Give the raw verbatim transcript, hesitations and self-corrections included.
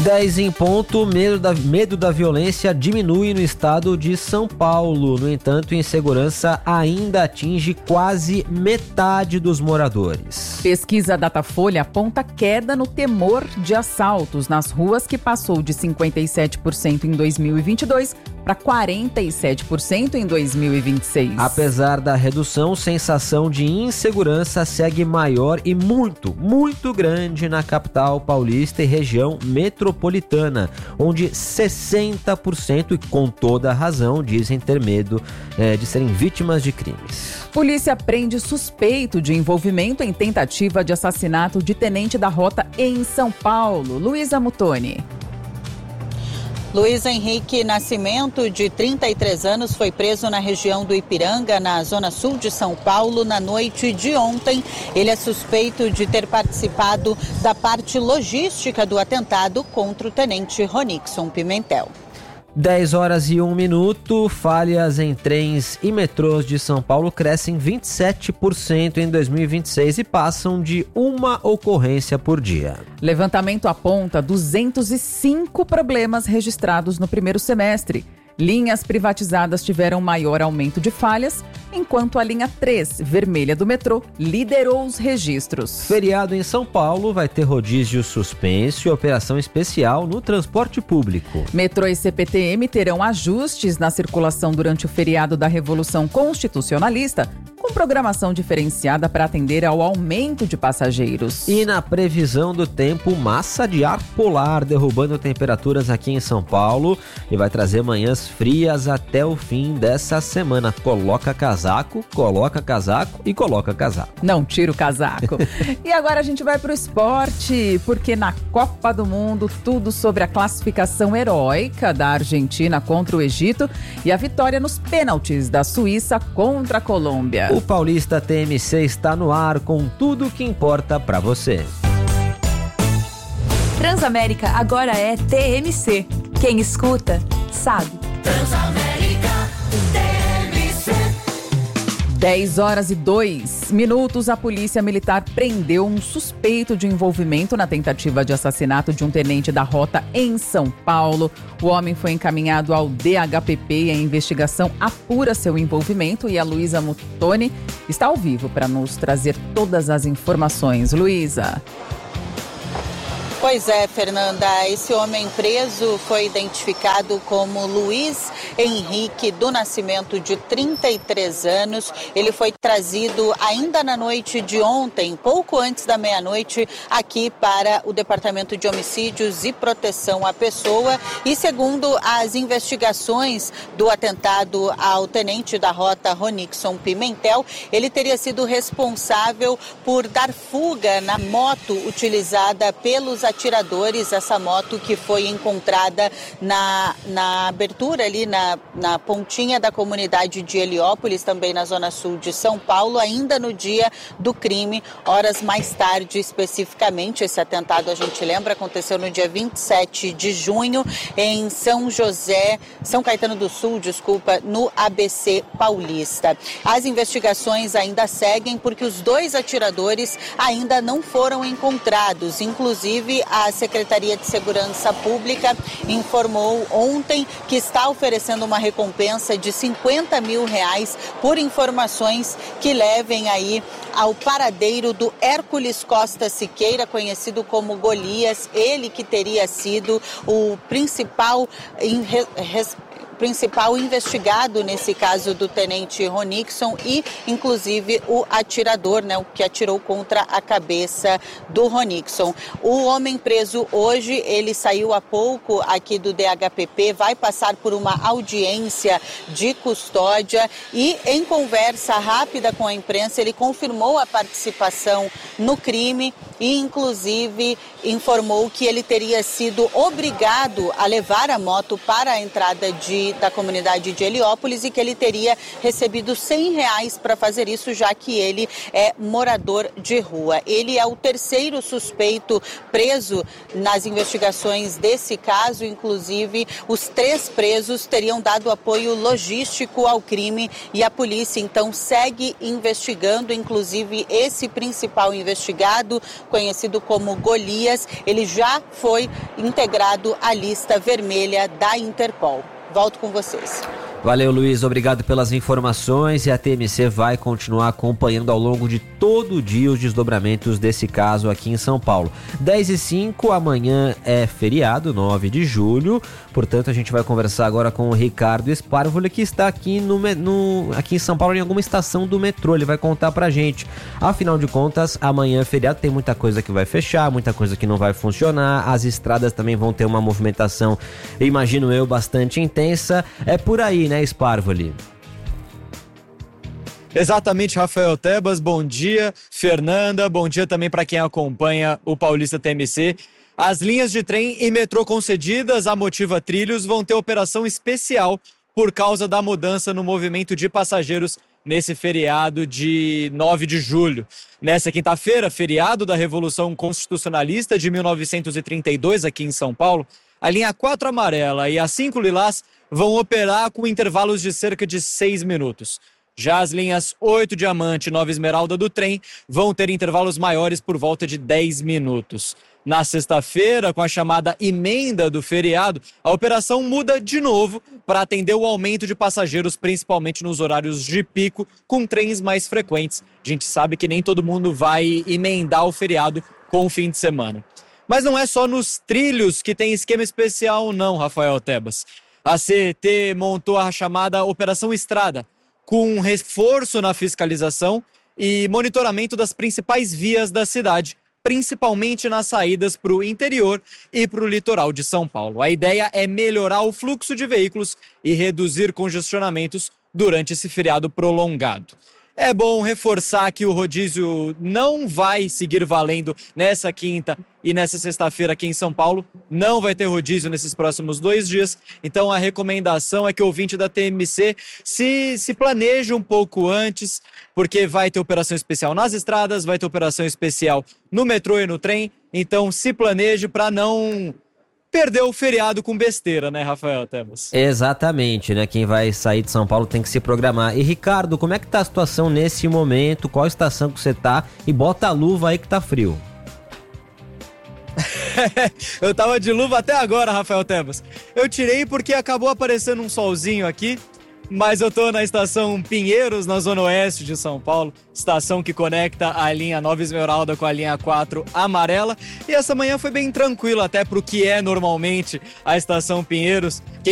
dez em ponto, medo da, medo da violência diminui no estado de São Paulo. No entanto, insegurança ainda atinge quase metade dos moradores. Pesquisa Datafolha aponta queda no temor de assaltos nas ruas, que passou de cinquenta e sete por cento em dois mil e vinte e dois para quarenta e sete por cento em dois mil e vinte e seis. Apesar da redução, sensação de insegurança segue maior e muito, muito grande na capital paulista e região metropolitana, onde sessenta por cento, e com toda a razão, dizem ter medo é, de serem vítimas de crimes. Polícia prende suspeito de envolvimento em tentativa de assassinato de tenente da rota em São Paulo. Luísa Mutoni. Luiz Henrique Nascimento, de trinta e três anos, foi preso na região do Ipiranga, na zona sul de São Paulo, na noite de ontem. Ele é suspeito de ter participado da parte logística do atentado contra o tenente Ronixon Pimentel. dez horas e um minuto, falhas em trens e metrôs de São Paulo crescem vinte e sete por cento em dois mil e vinte e seis e passam de uma ocorrência por dia. Levantamento aponta duzentos e cinco problemas registrados no primeiro semestre. Linhas privatizadas tiveram maior aumento de falhas, enquanto a linha três, vermelha do metrô, liderou os registros. Feriado em São Paulo vai ter rodízio suspenso e operação especial no transporte público. Metrô e C P T M terão ajustes na circulação durante o feriado da Revolução Constitucionalista, com programação diferenciada para atender ao aumento de passageiros. E na previsão do tempo, massa de ar polar derrubando temperaturas aqui em São Paulo e vai trazer manhãs frias até o fim dessa semana. Coloca casaco, coloca casaco e coloca casaco. Não tira o casaco. E agora a gente vai para o esporte, porque na Copa do Mundo, tudo sobre a classificação heróica da Argentina contra o Egito e a vitória nos pênaltis da Suíça contra a Colômbia. O Paulista T M C está no ar com tudo o que importa para você. Transamérica agora é T M C. Quem escuta, sabe. Transamérica T M C. dez horas e dois minutos, a Polícia Militar prendeu um suspeito de envolvimento na tentativa de assassinato de um tenente da rota em São Paulo. O homem foi encaminhado ao D H P P e a investigação apura seu envolvimento. E a Luísa Mutoni está ao vivo para nos trazer todas as informações. Luísa. Pois é, Fernanda, esse homem preso foi identificado como Luiz Henrique do Nascimento, de trinta e três anos. Ele foi trazido ainda na noite de ontem, pouco antes da meia-noite, aqui para o Departamento de Homicídios e Proteção à Pessoa. E segundo as investigações do atentado ao tenente da rota Ronixon Pimentel, ele teria sido responsável por dar fuga na moto utilizada pelos atiradores, essa moto que foi encontrada na, na abertura ali, na, na pontinha da comunidade de Heliópolis, também na zona sul de São Paulo, ainda no dia do crime, horas mais tarde especificamente. Esse atentado, a gente lembra, aconteceu no dia vinte e sete de junho em São José, São Caetano do Sul, desculpa, no A B C Paulista. As investigações ainda seguem porque os dois atiradores ainda não foram encontrados, inclusive a Secretaria de Segurança Pública informou ontem que está oferecendo uma recompensa de cinquenta mil reais por informações que levem aí ao paradeiro do Hércules Costa Siqueira, conhecido como Golias, ele que teria sido o principal em res... principal investigado nesse caso do tenente Ronixon e, inclusive, o atirador, né, o que atirou contra a cabeça do Ronixon. O homem preso hoje, ele saiu há pouco aqui do D H P P, vai passar por uma audiência de custódia e, em conversa rápida com a imprensa, ele confirmou a participação no crime e, inclusive, informou que ele teria sido obrigado a levar a moto para a entrada de de, da comunidade de Heliópolis e que ele teria recebido cem reais para fazer isso, já que ele é morador de rua. Ele é o terceiro suspeito preso nas investigações desse caso, inclusive os três presos teriam dado apoio logístico ao crime e a polícia então segue investigando, inclusive esse principal investigado, conhecido como Golias, ele já foi integrado à lista vermelha da Interpol. Volto com vocês. Valeu, Luiz, obrigado pelas informações, e a T M C vai continuar acompanhando ao longo de todo o dia os desdobramentos desse caso aqui em São Paulo. dez e cinco, amanhã é feriado, nove de julho, portanto a gente vai conversar agora com o Ricardo Sparvoli, que está aqui, no, no, aqui em São Paulo em alguma estação do metrô, ele vai contar pra gente. Afinal de contas, amanhã é feriado, tem muita coisa que vai fechar, muita coisa que não vai funcionar, as estradas também vão ter uma movimentação, imagino eu, bastante intensa, é por aí, né? Né, Sparvoli? Exatamente, Rafael Tebas, bom dia. Fernanda, bom dia também para quem acompanha o Paulista T M C. As linhas de trem e metrô concedidas à Motiva Trilhos vão ter operação especial por causa da mudança no movimento de passageiros nesse feriado de nove de julho. Nessa quinta-feira, feriado da Revolução Constitucionalista de mil novecentos e trinta e dois aqui em São Paulo, a linha quatro amarela e a cinco lilás vão operar com intervalos de cerca de seis minutos. Já as linhas oito diamante e nove esmeralda do trem vão ter intervalos maiores por volta de dez minutos. Na sexta-feira, com a chamada emenda do feriado, a operação muda de novo para atender o aumento de passageiros, principalmente nos horários de pico, com trens mais frequentes. A gente sabe que nem todo mundo vai emendar o feriado com o fim de semana. Mas não é só nos trilhos que tem esquema especial não, Rafael Tebas. A C E T montou a chamada Operação Estrada, com um reforço na fiscalização e monitoramento das principais vias da cidade, principalmente nas saídas para o interior e para o litoral de São Paulo. A ideia é melhorar o fluxo de veículos e reduzir congestionamentos durante esse feriado prolongado. É bom reforçar que o rodízio não vai seguir valendo nessa quinta e nessa sexta-feira aqui em São Paulo. Não vai ter rodízio nesses próximos dois dias. Então a recomendação é que o ouvinte da T M C se, se planeje um pouco antes, porque vai ter operação especial nas estradas, vai ter operação especial no metrô e no trem. Então se planeje para não perdeu o feriado com besteira, né, Rafael Tebas? Exatamente, né? Quem vai sair de São Paulo tem que se programar. E, Ricardo, como é que tá a situação nesse momento? Qual estação que você tá? E bota a luva aí que tá frio. Eu tava de luva até agora, Rafael Tebas. Eu tirei porque acabou aparecendo um solzinho aqui, mas eu tô na estação Pinheiros, na zona oeste de São Paulo, estação que conecta a linha nove esmeralda com a linha quatro amarela, e essa manhã foi bem tranquila até pro que é normalmente a estação Pinheiros. Quem